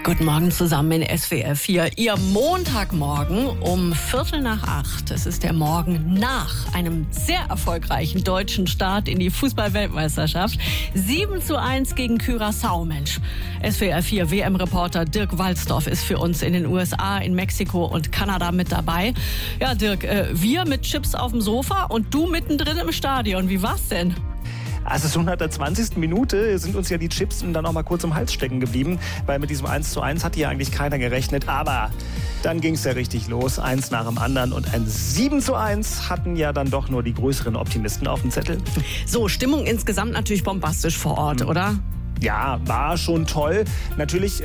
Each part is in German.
Guten Morgen zusammen in SWR 4. Ihr Montagmorgen um 7:45. Es ist der Morgen nach einem sehr erfolgreichen deutschen Start in die Fußball-Weltmeisterschaft. 7:1 gegen Curaçao, Mensch. SWR 4 WM-Reporter Dirk Walzdorf ist für uns in den USA, in Mexiko und Kanada mit dabei. Ja, Dirk, wir mit Chips auf dem Sofa und du mittendrin im Stadion. Wie war's denn? Also so nach der 20. Minute sind uns ja die Chips dann auch mal kurz im Hals stecken geblieben, weil mit diesem 1:1 hatte ja eigentlich keiner gerechnet. Aber dann ging es ja richtig los, eins nach dem anderen. Und ein 7:1 hatten ja dann doch nur die größeren Optimisten auf dem Zettel. So, Stimmung insgesamt natürlich bombastisch vor Ort, oder? Ja, war schon toll. Natürlich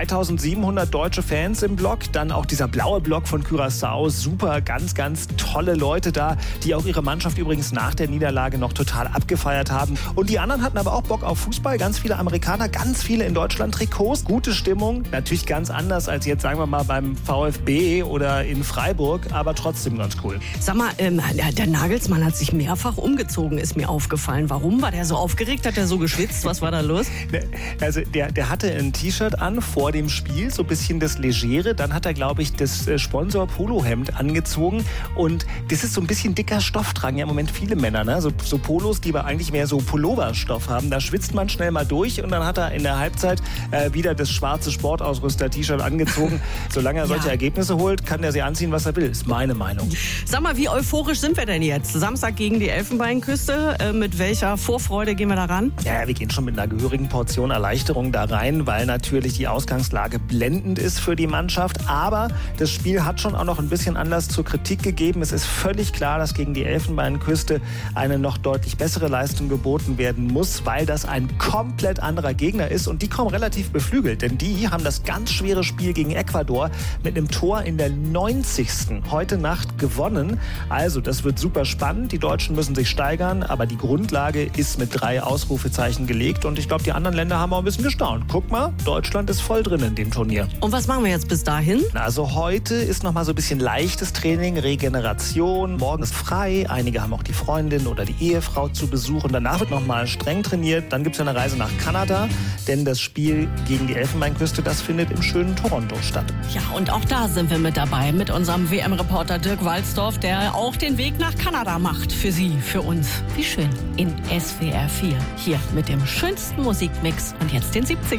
3700 deutsche Fans im Block. Dann auch dieser blaue Block von Curaçao. Super, ganz, ganz tolle Leute da, die auch ihre Mannschaft übrigens nach der Niederlage noch total abgefeiert haben. Und die anderen hatten aber auch Bock auf Fußball. Ganz viele Amerikaner, ganz viele in Deutschland Trikots. Gute Stimmung. Natürlich ganz anders als jetzt, sagen wir mal, beim VfB oder in Freiburg. Aber trotzdem ganz cool. Sag mal, der Nagelsmann hat sich mehrfach umgezogen, ist mir aufgefallen. Warum? War der so aufgeregt? Hat der so geschwitzt? Was war da los? Also der hatte ein T-Shirt an vor dem Spiel, so ein bisschen das Legere. Dann hat er, glaube ich, das Sponsor-Polohemd angezogen. Und das ist so ein bisschen dicker Stoff, tragen ja im Moment viele Männer, ne? So Polos, die aber eigentlich mehr so Pulloverstoff haben. Da schwitzt man schnell mal durch und dann hat er in der Halbzeit wieder das schwarze Sportausrüster-T-Shirt angezogen. Solange er solche Ergebnisse holt, kann er sie anziehen, was er will. Ist meine Meinung. Sag mal, wie euphorisch sind wir denn jetzt? Samstag gegen die Elfenbeinküste. Mit welcher Vorfreude gehen wir da ran? Ja, wir gehen schon mit einer gehörigen Portion Erleichterung da rein, weil natürlich die Ausgangslage blendend ist für die Mannschaft. Aber das Spiel hat schon auch noch ein bisschen Anlass zur Kritik gegeben. Es ist völlig klar, dass gegen die Elfenbeinküste eine noch deutlich bessere Leistung geboten werden muss, weil das ein komplett anderer Gegner ist. Und die kommen relativ beflügelt, denn die haben das ganz schwere Spiel gegen Ecuador mit einem Tor in der 90. heute Nacht gewonnen. Also das wird super spannend. Die Deutschen müssen sich steigern, aber die Grundlage ist mit 3 Ausrufezeichen gelegt. Und ich glaube, die anderen Länder haben auch ein bisschen gestaunt. Guck mal, Deutschland ist voll drin in dem Turnier. Und was machen wir jetzt bis dahin? Also heute ist noch mal so ein bisschen leichtes Training, Regeneration. Morgen ist frei. Einige haben auch die Freundin oder die Ehefrau zu Besuch. Und danach wird noch mal streng trainiert. Dann gibt es eine Reise nach Kanada, denn das Spiel gegen die Elfenbeinküste, das findet im schönen Toronto statt. Ja, und auch da sind wir mit dabei mit unserem WM-Reporter Dirk Walzdorf, der auch den Weg nach Kanada macht. Für Sie, für uns. Wie schön. In SWR 4. Hier mit dem schönsten Musikmix und jetzt den 70er.